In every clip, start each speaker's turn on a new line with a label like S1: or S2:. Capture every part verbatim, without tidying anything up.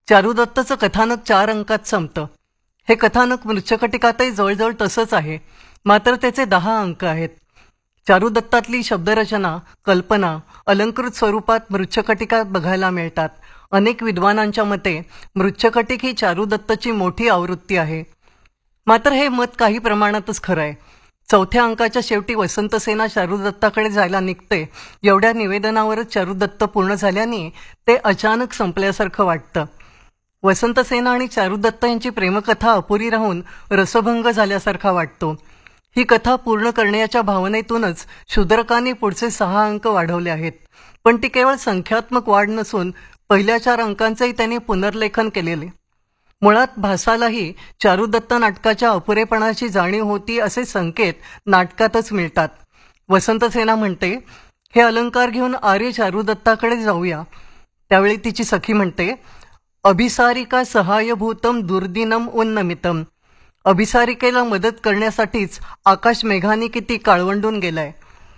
S1: चारुदत्तचं कथानक चार अंकात संपतं। हे कथानक मृच्छकटिकातही जवळजवळ तसंच आहे, मात्र त्याचे दहा अंक आहेत। चारुदत्तातली शब्दरचना, कल्पना अलंकृत स्वरूपात मृच्छकटिकात बघायला मिळतात। अनेक विद्वानांच्या मते मृच्छकटिक ही चारुदत्तची मोठी आवृत्ती आहे, मात्र हे मत काही प्रमाणातच खरं आहे। चौथ्या अंकाच्या शेवटी वसंतसेना चारुदत्ताकडे जायला निघते, एवढ्या निवेदनावरच चारुदत्त पूर्ण झाल्याने ते अचानक संपल्यासारखं वाटतं। वसंतसेना आणि चारुदत्त यांची प्रेमकथा अपुरी राहून रसभंग झाल्यासारखा वाटतो। ही कथा पूर्ण करण्याच्या भावनेतूनच शूद्रकांनी पुढचे सहा अंक वाढवले आहेत, पण ती केवळ संख्यात्मक वाढ नसून पहिल्या चार अंकांचंही त्यांनी पुनर्लेखन केलेले। मुळात भासालाही चारुदत्त नाटकाच्या अपुरेपणाची जाणीव होती असे संकेत नाटकातच मिळतात। वसंतसेना म्हणते, हे अलंकार घेऊन आर्य चारुदत्ताकडे जाऊया। त्यावेळी तिची सखी म्हणते, अभिसारिका सहायभूतम दुर्दिनम उन्नमितम। अभिसारिकेला मदत करण्यासाठीच आकाश मेघाने किती काळवंडून गेलाय।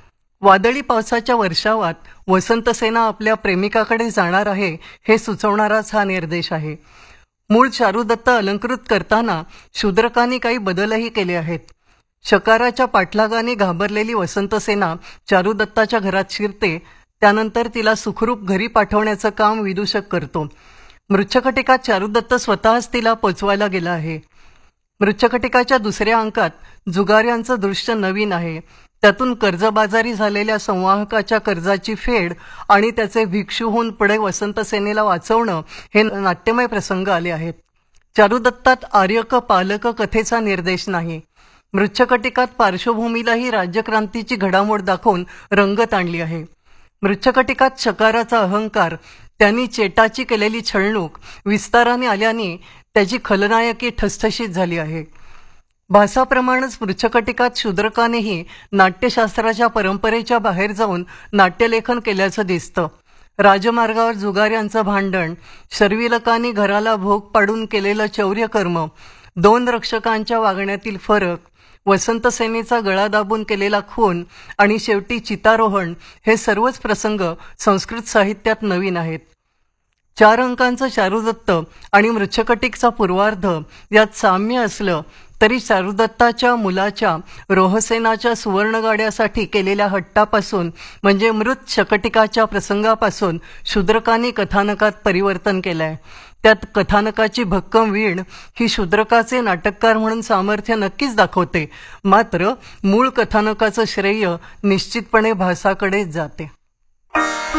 S1: वादळी पावसाच्या वर्षावात वसंतसेना आपल्या प्रेमिकाकडे जाणार आहे हे सुचवणाराच हा निर्देश आहे। मूळ चारुदत्त अलंकृत करताना शूद्रकांनी काही बदलही केले आहेत। शकाराच्या पाठलागाने घाबरलेली वसंतसेना चारुदत्ताच्या घरात शिरते, त्यानंतर तिला सुखरूप घरी पाठवण्याचं काम विदूषक करतो। मृच्छकटिकात चारुदत्त स्वतःच तिला पोचवायला गेला आहे। मृच्छकटिकाच्या दुसऱ्या अंकात जुगाऱ्यांचं दृश्य नवीन आहे। त्यातून कर्जबाजारी झालेल्या संवाहकाच्या कर्जाची फेड आणि त्याचे भिक्षू होऊन पुढे वसंतसेनेला वाचवणं हे नाट्यमय प्रसंग आले आहेत। चारुदत्तात आर्यक पालक कथेचा निर्देश नाही। मृच्छकटिकात पार्श्वभूमीलाही राज्यक्रांतीची घडामोड दाखवून रंगत आणली आहे। मृच्छकटिकात शकाराचा अहंकार, त्यांनी चेटाची केलेली छळणूक विस्ताराने आल्याने त्याची खलनायकी ठसठशीत झाली आहे। भासाप्रमाणेच मृच्छकटिकात शूद्रकानेही नाट्यशास्त्राच्या परंपरेच्या बाहेर जाऊन नाट्यलेखन केल्याचं दिसतं। राजमार्गावर जुगाऱ्यांचं भांडण, शर्विलकांनी घराला भोग पाडून केलेलं चौर्यकर्म, दोन रक्षकांच्या वागण्यातील फरक, वसंतसेनेचा गळा दाबून केलेला खून आणि शेवटी चितारोहण हे सर्वच प्रसंग संस्कृत साहित्यात नवीन आहेत। चार अंकांचं चारुदत्त आणि मृच्छकटिकचा पूर्वार्ध यात साम्य असलं तरी चारुदत्ताच्या मुलाच्या रोहसेनाच्या सुवर्णगाड्यासाठी केलेल्या हट्टापासून म्हणजे मृत शकटिकाच्या प्रसंगापासून शूद्रकांनी कथानकात परिवर्तन केलंय। त्यात कथानकाची भक्कम वीण ही शूद्रकाचे नाटककार म्हणून सामर्थ्य नक्कीच दाखवते, मात्र मूळ कथानकाचं श्रेय निश्चितपणे भासाकडेच जाते।